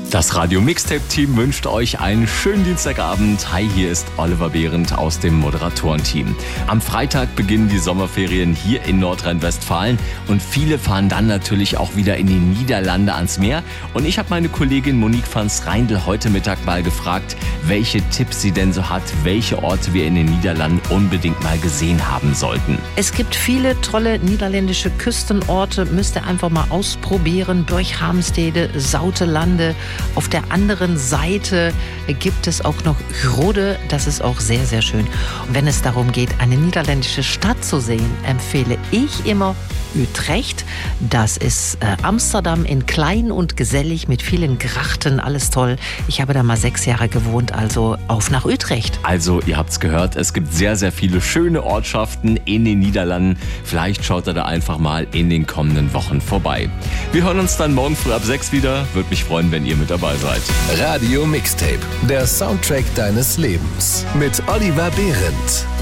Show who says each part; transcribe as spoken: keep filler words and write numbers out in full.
Speaker 1: Das Radio Mixtape Team wünscht euch einen schönen Dienstagabend. Hi, hier ist Oliver Behrendt aus dem Moderatorenteam. Am Freitag beginnen die Sommerferien hier in Nordrhein-Westfalen und viele fahren dann natürlich auch wieder in die Niederlande ans Meer. Und ich habe meine Kollegin Monique van Schreindel heute Mittag mal gefragt, welche Tipps sie denn so hat, welche Orte wir in den Niederlanden unbedingt mal gesehen haben sollten.
Speaker 2: Es gibt viele tolle niederländische Küstenorte, müsst ihr einfach mal ausprobieren. Borghamstede, Zoutelande. Auf der anderen Seite gibt es auch noch Rode, das ist auch sehr, sehr schön. Und wenn es darum geht, eine niederländische Stadt zu sehen, empfehle ich immer Utrecht. Das ist äh, Amsterdam in klein und gesellig mit vielen Grachten, alles toll. Ich habe da mal sechs Jahre gewohnt, also auf nach Utrecht.
Speaker 1: Also, ihr habt's gehört, es gibt sehr, sehr viele schöne Ortschaften in den Niederlanden. Vielleicht schaut ihr da einfach mal in den kommenden Wochen vorbei. Wir hören uns dann morgen früh ab sechs wieder. Würde mich freuen, wenn ihr mit dabei seid.
Speaker 3: Radio Mixtape, der Soundtrack deines Lebens mit Oliver Behrendt.